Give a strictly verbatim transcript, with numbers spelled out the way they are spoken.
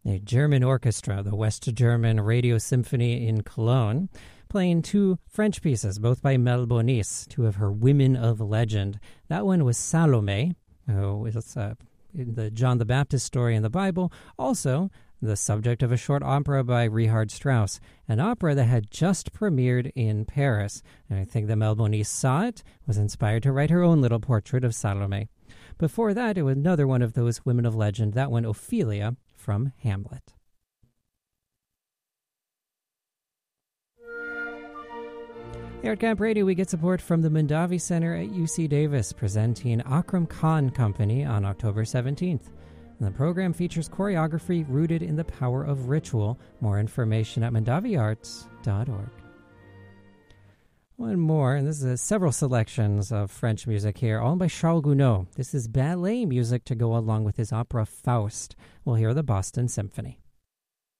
a German orchestra, the West German Radio Symphony in Cologne, playing two French pieces, both by Mel Bonis, two of her women of legend. That one was Salome, who is uh, in the John the Baptist story in the Bible, also the subject of a short opera by Richard Strauss, an opera that had just premiered in Paris. And I think that Mel Bonis saw it, was inspired to write her own little portrait of Salome. Before that, it was another one of those women of legend, that one Ophelia from Hamlet. Here at Camp Radio, we get support from the Mondavi Center at U C Davis, presenting Akram Khan Company on October seventeenth. And the program features choreography rooted in the power of ritual. More information at mondavi arts dot org. One more, and this is several selections of French music here, all by Charles Gounod. This is ballet music to go along with his opera Faust. We'll hear the Boston Symphony.